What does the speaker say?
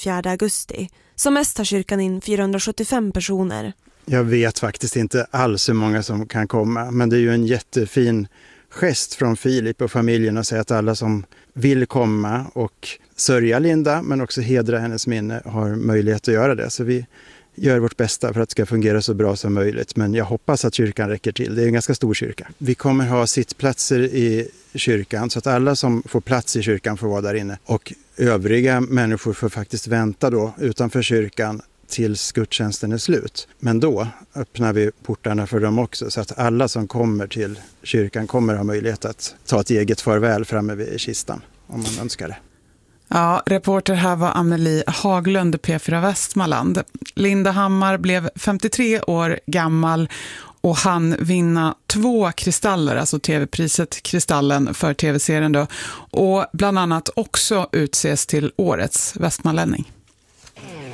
24 augusti. Som mest tar kyrkan in 475 personer. Jag vet faktiskt inte alls hur många som kan komma, men det är ju en jättefin gest från Filip och familjen att säga att alla som vill komma och sörja Linda men också hedra hennes minne har möjlighet att göra det. Så vi gör vårt bästa för att det ska fungera så bra som möjligt, men jag hoppas att kyrkan räcker till. Det är en ganska stor kyrka. Vi kommer ha sittplatser i kyrkan så att alla som får plats i kyrkan får vara där inne, och övriga människor får faktiskt vänta då utanför kyrkan tills gudstjänsten är slut. Men då öppnar vi portarna för dem också, så att alla som kommer till kyrkan kommer ha möjlighet att ta ett eget farväl framme vid kistan om man önskar det. Ja, reporter här var Amelie Haglund, P4 Västmanland. Linda Hammar blev 53 år gammal och han vinna 2 kristaller, alltså tv-priset Kristallen för tv-serien då, och bland annat också utses till årets västmanlänning.